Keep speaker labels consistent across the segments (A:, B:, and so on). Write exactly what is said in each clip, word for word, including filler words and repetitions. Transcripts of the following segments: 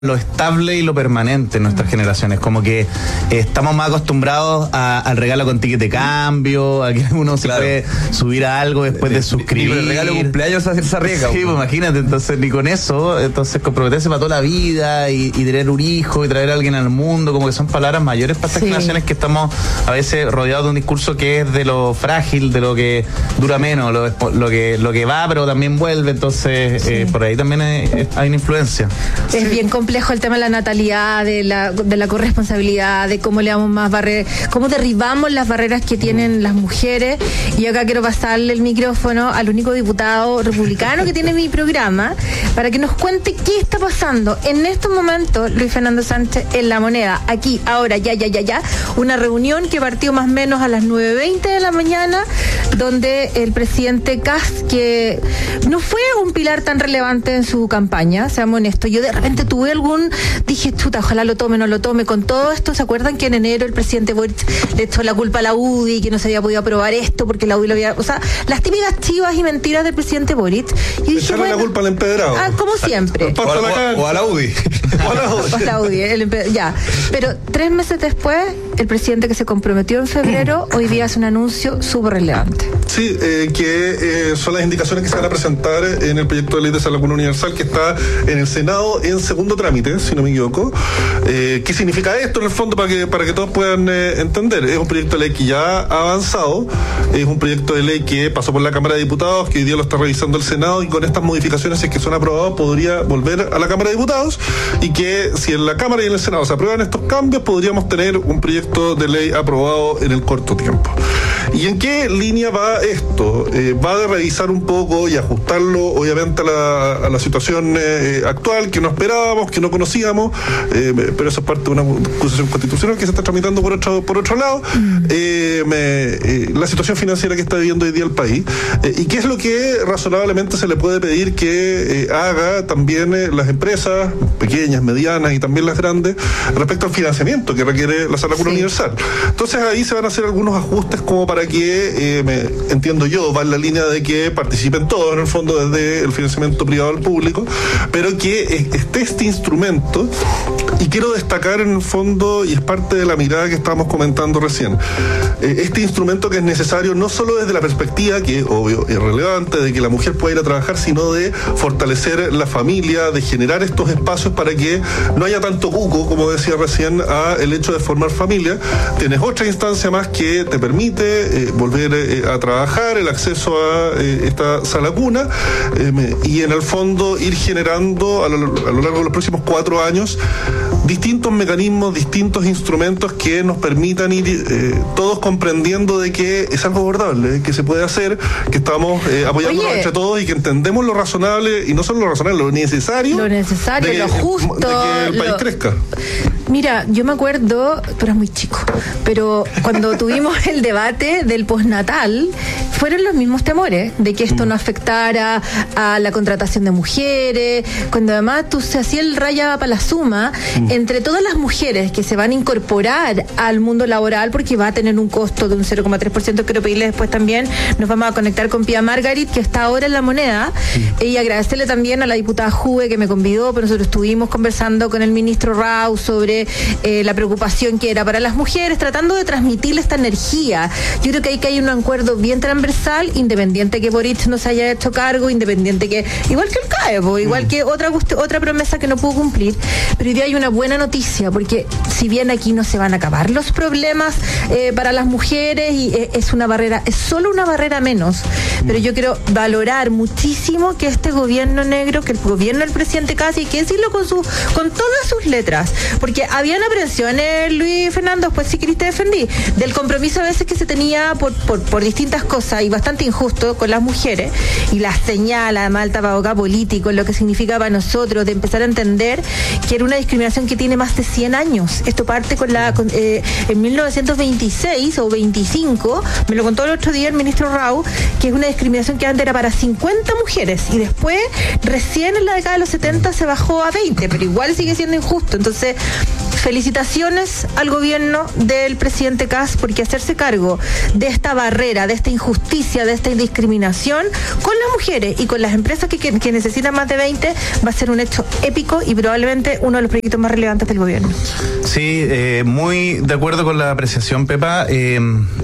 A: lo estable y lo permanente en nuestras generaciones, como que eh, estamos más acostumbrados a, al regalo con ticket de cambio, a que uno se claro. puede subir a algo después de, de suscribir.
B: Y el regalo de cumpleaños se arriesga.
A: Sí, pues imagínate, entonces ni con eso, entonces comprometerse para toda la vida y, y tener un hijo y traer a alguien al mundo, como que son palabras mayores para estas sí. generaciones que estamos a veces rodeados de un discurso que es de lo frágil, de lo que dura menos, lo, lo que lo que va pero también vuelve, entonces sí. eh, por ahí también hay, hay una influencia.
C: Es sí. bien complejo el tema de la natalidad, de la, de la corresponsabilidad, de cómo le damos más barreras, cómo derribamos las barreras que tienen las mujeres. Y acá quiero pasarle el micrófono al único diputado republicano que tiene mi programa para que nos cuente qué está pasando en estos momentos, Luis Fernando Sánchez, en La Moneda, aquí, ahora, ya, ya, ya, ya, una reunión que partió más o menos a las nueve veinte de la mañana, donde el presidente Kast, que no fue un pilar tan relevante en su campaña, seamos honestos, yo de repente tuve algún, dije, chuta, ojalá lo tome, no lo tome, con todo esto, ¿se acuerdan que en enero el presidente Boric le echó la culpa a la U D I, que no se había podido aprobar esto, porque la U D I lo había, o sea, las típicas chivas y mentiras del presidente Boric?
D: Y dije, bueno, la culpa al empedrado.
C: Ah, como siempre.
B: O, o, o, o a la U D I.
C: O a la U D I, o a la U D I el empe- ya. Pero tres meses después, el presidente que se comprometió en febrero, hoy día hace un anuncio súper relevante.
D: Sí, eh, que eh, son las indicaciones que se van a presentar en el proyecto de ley de salud universal que está en el Senado en segundo trámite, si no me equivoco. Eh, ¿Qué significa esto en el fondo para que para que todos puedan eh, entender? Es un proyecto de ley que ya ha avanzado, es un proyecto de ley que pasó por la Cámara de Diputados, que hoy día lo está revisando el Senado y con estas modificaciones, si es que son aprobados, podría volver a la Cámara de Diputados y que si en la Cámara y en el Senado se aprueban estos cambios, podríamos tener un proyecto de ley aprobado en el corto tiempo. ¿Y en qué línea va esto? Eh, va de revisar un poco y ajustarlo, obviamente, a la, a la situación eh, actual, que no esperábamos, que no conocíamos, eh, pero eso es parte de una acusación constitucional que se está tramitando por otro, por otro lado, mm. eh, me, eh, la situación financiera que está viviendo hoy día el país, eh, y qué es lo que razonablemente se le puede pedir que eh, haga también eh, las empresas, pequeñas, medianas y también las grandes, respecto al financiamiento que requiere la Sala Cuna sí. Universal. Entonces ahí se van a hacer algunos ajustes como para que, eh, me, entiendo yo, va en la línea de que participen todos en el fondo desde el financiamiento privado al público, pero que eh, esté este instrumento, y quiero destacar en el fondo, y es parte de la mirada que estábamos comentando recién, eh, este instrumento que es necesario no solo desde la perspectiva, que obvio es relevante, de que la mujer pueda ir a trabajar, sino de fortalecer la familia, de generar estos espacios para que no haya tanto cuco, como decía recién, a el hecho de formar familia. Tienes otra instancia más que te permite eh, volver eh, a trabajar, el acceso a eh, esta sala cuna, eh, y en el fondo ir generando a lo, a lo largo de los próximos cuatro años distintos mecanismos, distintos instrumentos que nos permitan ir eh, todos comprendiendo de que es algo abordable, que se puede hacer, que estamos eh, apoyándonos Oye, entre todos y que entendemos lo razonable, y no solo lo razonable, lo necesario.
C: Lo necesario,
D: de que,
C: lo justo.
D: De que el país
C: lo...
D: crezca.
C: Mira, yo me acuerdo, pero es muy chico, pero cuando tuvimos el debate del postnatal, fueron los mismos temores, de que esto no afectara a la contratación de mujeres, cuando además tú se hacía el raya para la suma, mm. entre todas las mujeres que se van a incorporar al mundo laboral, porque va a tener un costo de un cero coma tres por ciento, quiero pedirle después también, nos vamos a conectar con Pia Margarit, que está ahora en La Moneda, mm. y agradecerle también a la diputada Juve que me convidó, pero nosotros estuvimos conversando con el ministro Rau sobre Eh, la preocupación que era para las mujeres, tratando de transmitirle esta energía. Yo creo que hay que hay un acuerdo bien transversal, independiente que Boric no se haya hecho cargo, independiente que, igual que el C A E, po, igual mm. que otra, otra promesa que no pudo cumplir, pero hoy día hay una buena noticia, porque si bien aquí no se van a acabar los problemas eh, para las mujeres, y eh, es una barrera, es solo una barrera menos, mm. pero yo quiero valorar muchísimo que este gobierno negro, que el gobierno del presidente Kast, hay que decirlo con, su, con todas sus letras, porque habían aprensiones, Luis Fernando, pues sí que te defendí, del compromiso a veces que se tenía por, por, por distintas cosas, y bastante injusto con las mujeres, y la señal, además el tapabocas político, lo que significa para nosotros, de empezar a entender que era una discriminación que que tiene más de cien años. Esto parte con la con, eh, en mil novecientos veintiséis o veinticinco, me lo contó el otro día el ministro Rau, que es una discriminación que antes era para cincuenta mujeres y después, recién en la década de los setenta se bajó a veinte, pero igual sigue siendo injusto. Entonces, felicitaciones al gobierno del presidente Kast, porque hacerse cargo de esta barrera, de esta injusticia, de esta discriminación con las mujeres y con las empresas que, que, que necesitan más de veinte va a ser un hecho épico y probablemente uno de los proyectos más relevantes del gobierno.
A: Sí, eh, muy de acuerdo con la apreciación, Pepa. Eh,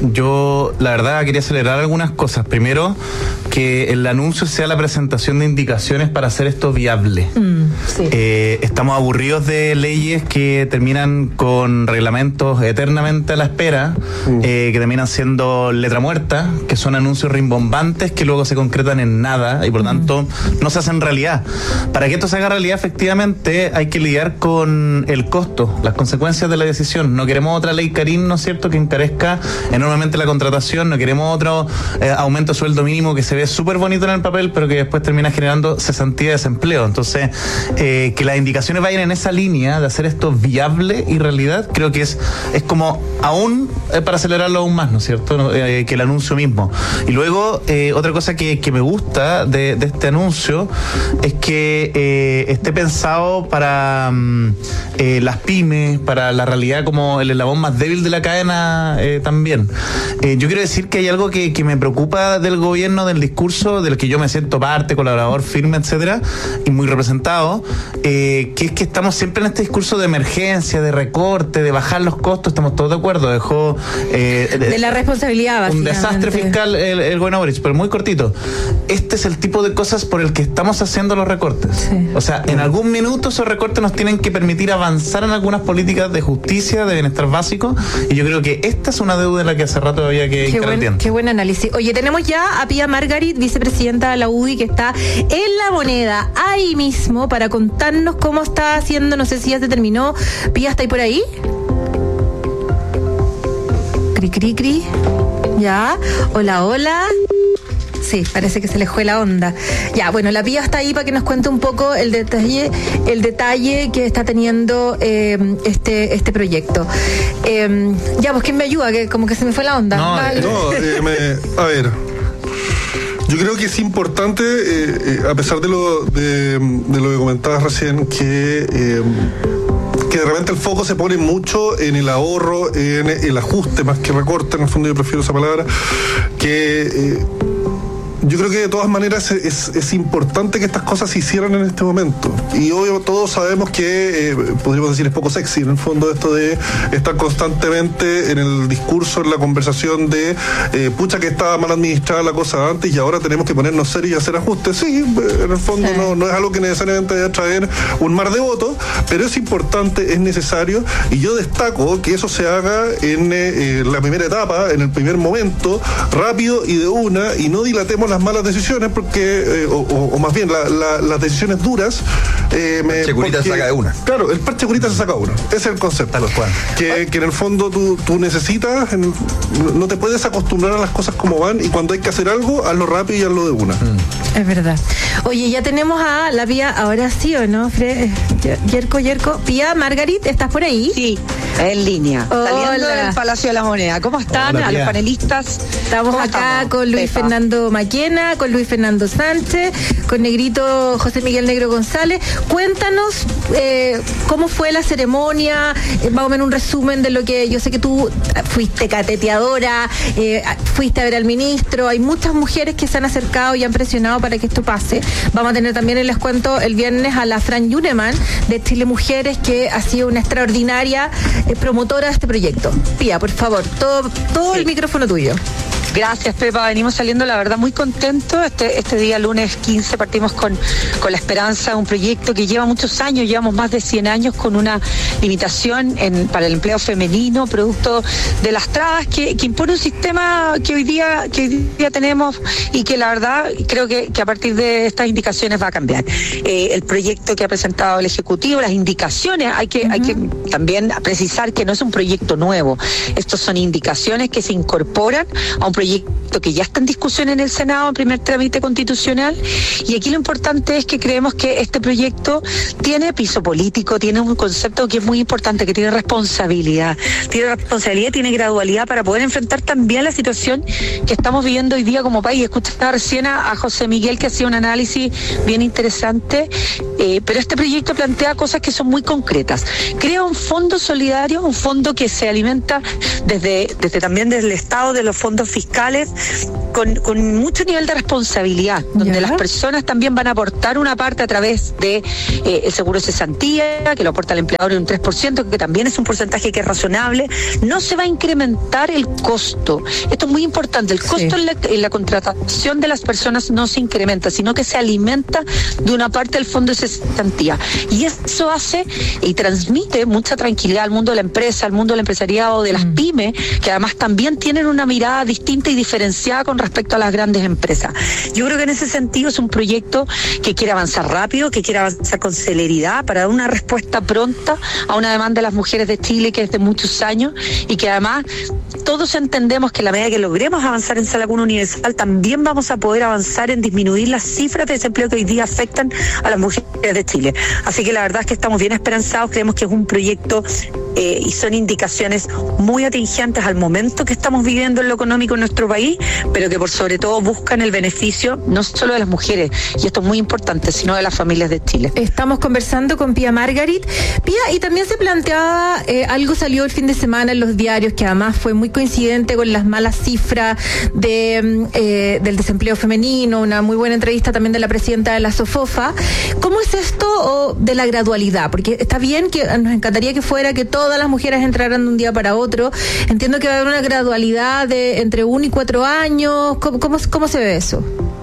A: yo, la verdad, quería acelerar algunas cosas. Primero, que el anuncio sea la presentación de indicaciones para hacer esto viable. Mm, sí. eh, estamos aburridos de leyes que terminan con reglamentos eternamente a la espera, mm. eh, que terminan siendo letra muerta, que son anuncios rimbombantes que luego se concretan en nada y por tanto mm. no se hacen realidad. Para que esto se haga realidad, efectivamente, hay que lidiar con el costo, las consecuencias de la decisión. No queremos otra ley Karim, ¿no es cierto?, que encarezca enormemente la contratación. No queremos otro eh, aumento de sueldo mínimo que se ve súper bonito en el papel, pero que después termina generando cesantía de desempleo. Entonces, eh, que las indicaciones vayan en esa línea de hacer esto viable y realidad, creo que es, es como aún eh, para acelerarlo aún más, ¿no es cierto?, eh, que el anuncio mismo. Y luego, eh, otra cosa que, que me gusta de, de este anuncio es que eh, esté pensado para um, eh, las pymes, para la realidad como el eslabón más débil de la cadena eh, también. Eh, yo quiero decir que hay algo que, que me preocupa del gobierno, del discurso, del que yo me siento parte, colaborador firme, etcétera, y muy representado, eh, que es que estamos siempre en este discurso de emergencia, de recorte, de bajar los costos. Estamos todos de acuerdo. Dejó eh,
C: de, de la responsabilidad, básicamente.
A: Un desastre fiscal el, el gobierno Boric, pero muy cortito. Este es el tipo de cosas por el que estamos haciendo los recortes. Sí. O sea, en algún minuto esos recortes nos tienen que permitir avanzar en algunas políticas de justicia, de bienestar básico, y yo creo que esta es una deuda en la que hace rato había que
C: qué buen, qué buen análisis. Oye, tenemos ya a Pía Margarit, vicepresidenta de la U D I, que está en La Moneda, ahí mismo, para contarnos cómo está haciendo. No sé si ya se terminó. Pía, ¿está ahí por ahí? Cri, cri, cri. Ya. Hola, hola. Sí, parece que se le fue la onda. Ya, bueno, la Pía está ahí para que nos cuente un poco el detalle, el detalle que está teniendo eh, este este proyecto. Eh, ya, pues, ¿quién me ayuda? Que como que se me fue la onda.
D: No,
C: vale.
D: no eh, me, a ver. Yo creo que es importante, eh, eh, a pesar de lo de, de lo que comentabas recién, que eh, que de repente el foco se pone mucho en el ahorro, en el ajuste más que recorte. En el fondo yo prefiero esa palabra, que eh, yo creo que de todas maneras es, es importante que estas cosas se hicieran en este momento. Y obvio, todos sabemos que, eh, podríamos decir, es poco sexy, en el fondo, esto de estar constantemente en el discurso, en la conversación de eh, pucha que estaba mal administrada la cosa antes y ahora tenemos que ponernos serios y hacer ajustes. Sí, en el fondo sí. no, no es algo que necesariamente vaya a traer un mar de votos, pero es importante, es necesario, y yo destaco que eso se haga en eh, la primera etapa, en el primer momento, rápido y de una, y no dilatemos las malas decisiones, porque, eh, o, o, o más bien la, la, las decisiones duras.
B: Eh, me, el parche curita se saca de una.
D: Claro, el parche curita se saca de una. Ese es el concepto. Tal cual. Que, que en el fondo tú, tú necesitas, en, no te puedes acostumbrar a las cosas como van, y cuando hay que hacer algo, hazlo rápido y hazlo de una. Mm.
C: Es verdad. Oye, ya tenemos a la Pía, ahora sí o no, Fred, Yerko, Yerko. Pía Margarit, ¿estás por ahí?
E: Sí, en línea.
C: Hola.
E: Saliendo del Palacio de la Moneda. ¿Cómo están?
A: Hola,
E: a los panelistas.
C: Estamos acá estamos? con Luis Pepa. Fernando Maquena, con Luis Fernando Sánchez, con Negrito José Miguel Negro González. Cuéntanos eh, cómo fue la ceremonia, eh, más o menos un resumen de lo que yo sé que tú fuiste cateteadora, eh, fuiste a ver al ministro. Hay muchas mujeres que se han acercado y han presionado para que esto pase. Vamos a tener también, les cuento, el viernes a la Fran Yuneman de Chile Mujeres, que ha sido una extraordinaria eh, promotora de este proyecto. Pía, por favor, todo, todo sí. el micrófono tuyo.
E: Gracias, Pepa. Venimos saliendo, la verdad, muy contentos. Este, este día, lunes quince, partimos con, con la esperanza de un proyecto que lleva muchos años, llevamos más de cien años con una limitación en, para el empleo femenino, producto de las trabas que, que impone un sistema que hoy día que hoy día tenemos, y que la verdad creo que, que a partir de estas indicaciones va a cambiar. Eh, el proyecto que ha presentado el Ejecutivo, las indicaciones, hay que, uh-huh. hay que también precisar que no es un proyecto nuevo. Estos son indicaciones que se incorporan a un proyecto proyecto que ya está en discusión en el Senado, en primer trámite constitucional, y aquí lo importante es que creemos que este proyecto tiene piso político, tiene un concepto que es muy importante, que tiene responsabilidad, tiene responsabilidad y tiene gradualidad para poder enfrentar también la situación que estamos viviendo hoy día como país. Escuchaba recién a, a José Miguel, que hacía un análisis bien interesante, eh, pero este proyecto plantea cosas que son muy concretas. Crea un fondo solidario, un fondo que se alimenta desde, desde también desde el Estado, de los fondos fiscales, con, con mucho nivel de responsabilidad, donde ¿Ya? las personas también van a aportar una parte a través de eh, el seguro de cesantía, que lo aporta el empleador en un tres por ciento, que también es un porcentaje que es razonable. No se va a incrementar el costo. Esto es muy importante. El costo sí. en, la, en la contratación de las personas no se incrementa, sino que se alimenta de una parte del fondo de cesantía. Y eso hace y transmite mucha tranquilidad al mundo de la empresa, al mundo del empresariado, de las mm. pymes, que además también tienen una mirada distinta y diferenciada con respecto a las grandes empresas. Yo creo que en ese sentido es un proyecto que quiere avanzar rápido, que quiere avanzar con celeridad para dar una respuesta pronta a una demanda de las mujeres de Chile que es de muchos años, y que además todos entendemos que a la medida que logremos avanzar en Sala Cuna Universal, también vamos a poder avanzar en disminuir las cifras de desempleo que hoy día afectan a las mujeres de Chile. Así que la verdad es que estamos bien esperanzados, creemos que es un proyecto eh, y son indicaciones muy atingentes al momento que estamos viviendo en lo económico en nuestro país, pero que por sobre todo buscan el beneficio no solo de las mujeres, y esto es muy importante, sino de las familias de Chile.
C: Estamos conversando con Pía Margarit. Pía, y también se planteaba, eh, algo salió el fin de semana en los diarios, que además fue muy coincidente con las malas cifras de, eh, del desempleo femenino, una muy buena entrevista también de la presidenta de la SOFOFA. ¿Cómo es esto o de la gradualidad? Porque está bien que nos encantaría que fuera que todas las mujeres entraran de un día para otro. Entiendo que va a haber una gradualidad de entre uno y cuatro años. ¿Cómo, cómo, cómo se ve eso?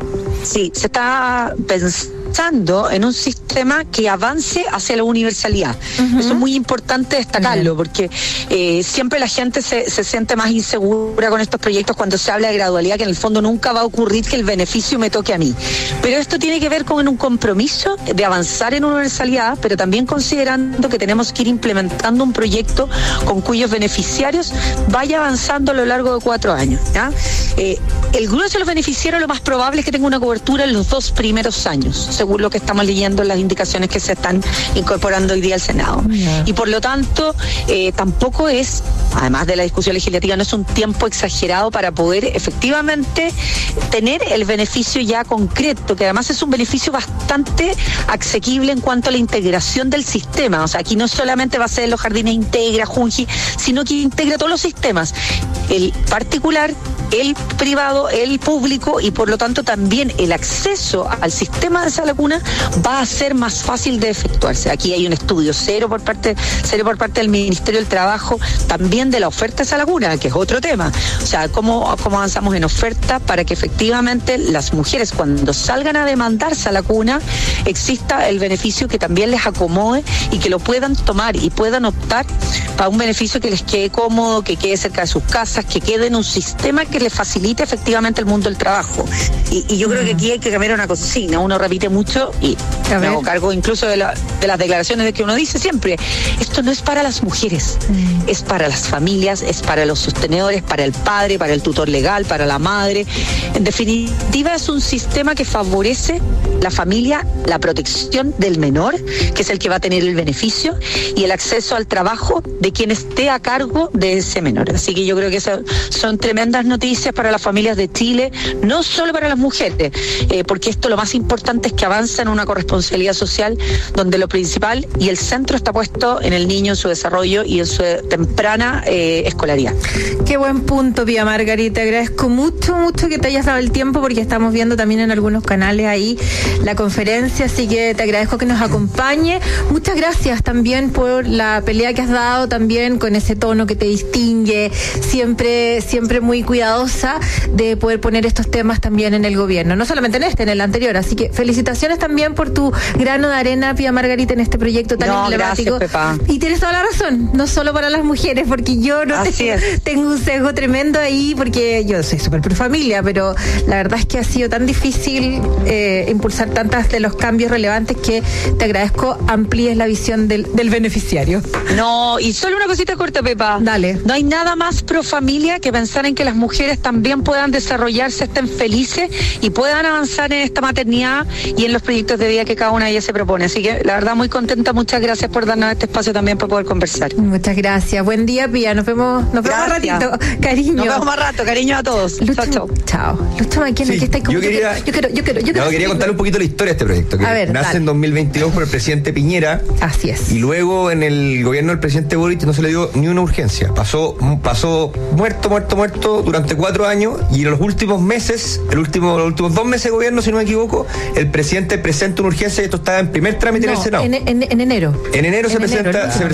E: Sí, se está pensando en un sistema que avance hacia la universalidad. Uh-huh. Eso es muy importante destacarlo, uh-huh. porque eh, siempre la gente se, se siente más insegura con estos proyectos cuando se habla de gradualidad, que en el fondo nunca va a ocurrir que el beneficio me toque a mí. Pero esto tiene que ver con un compromiso de avanzar en universalidad, pero también considerando que tenemos que ir implementando un proyecto con cuyos beneficiarios vaya avanzando a lo largo de cuatro años. ¿ya? Eh, el grueso de los beneficiarios lo más probable es que tenga una cobertura en los dos primeros años, según lo que estamos leyendo en las indicaciones que se están incorporando hoy día al Senado. Yeah. Y por lo tanto, eh, tampoco es, además de la discusión legislativa, no es un tiempo exagerado para poder efectivamente tener el beneficio ya concreto, que además es un beneficio bastante asequible en cuanto a la integración del sistema. O sea, aquí no solamente va a ser los jardines Integra, Junji, sino que integra todos los sistemas, el particular, el privado, el público, y por lo tanto también el acceso al sistema de Sala Cuna va a ser más fácil de efectuarse. Aquí hay un estudio cero por parte, cero por parte del Ministerio del Trabajo, también de la oferta de Sala Cuna, que es otro tema. O sea, cómo, cómo avanzamos en oferta para que efectivamente las mujeres, cuando salgan a demandar Sala Cuna, exista el beneficio que también les acomode y que lo puedan tomar y puedan optar para un beneficio que les quede cómodo, que quede cerca de sus casas, que quede en un sistema que les facilite efectivamente el mundo del trabajo. Y, y yo creo que aquí hay que cambiar una consigna. Uno repite mucho y me hago cargo incluso de, la, de las declaraciones de que uno dice siempre, esto no es para las mujeres, mm. es para las familias, es para los sostenedores, para el padre, para el tutor legal, para la madre. En definitiva, es un sistema que favorece la familia, la protección del menor, que es el que va a tener el beneficio, y el acceso al trabajo de quien esté a cargo de ese menor. Así que yo creo que esas son tremendas noticias para las familias de Chile, no solo para las mujeres, eh, porque esto lo más importante es que avanza en una corresponsabilidad social donde lo principal y el centro está puesto en el niño, en su desarrollo y en su temprana eh, escolaridad.
C: Qué buen punto, Pía Margarit. Te agradezco mucho, mucho que te hayas dado el tiempo, porque estamos viendo también en algunos canales ahí la conferencia, así que te agradezco que nos acompañe. Muchas gracias también por la pelea que has dado, también con ese tono que te distingue, siempre, siempre muy cuidadosa de poder poner estos temas también en el gobierno, no solamente en este, en el anterior. Así que felicitaciones también por tu grano de arena, Pía Margarit, en este proyecto tan no, emblemático.
E: Gracias, Pepa.
C: Y tienes toda la razón, no solo para las mujeres, porque yo no te, tengo un sesgo tremendo ahí, porque yo soy súper pro familia, pero la verdad es que ha sido tan difícil eh, impulsar tantas de los cambios relevantes que te agradezco amplíes la visión del, del beneficiario.
E: No, y solo una cosita corta, Pepa.
C: Dale.
E: No hay nada más pro familia familia que pensara en que las mujeres también puedan desarrollarse, estén felices y puedan avanzar en esta maternidad y en los proyectos de vida que cada una de ellas se propone. Así que la verdad muy contenta, muchas gracias por darnos este espacio también para poder conversar.
C: Muchas gracias. Buen día, Pía. Nos vemos, nos vemos un ratito. Cariño.
E: Nos vemos más rato. Cariño a todos.
C: Lucho,
E: chao, chao.
C: Chao. Lucho Maquena,
B: Sí,
C: aquí estáis como
B: yo quería-
C: yo quiero, yo quiero, yo quiero.
B: No, quería contar un poquito la historia de este proyecto, que
C: A ver,
B: nace
C: dale.
B: en dos mil veintidós por el presidente Piñera.
C: Así es.
B: Y luego en el gobierno del presidente Boric no se le dio ni una urgencia. Pasó, pasó muerto, muerto, muerto durante cuatro años y en los últimos meses, el último, los últimos dos meses de gobierno, si no me equivoco, el presidente presenta una urgencia y esto estaba en primer trámite en el
C: No,
B: Senado.
C: en, en, en enero.
B: En enero se
C: en enero,
B: presenta,
C: ¿no?
B: se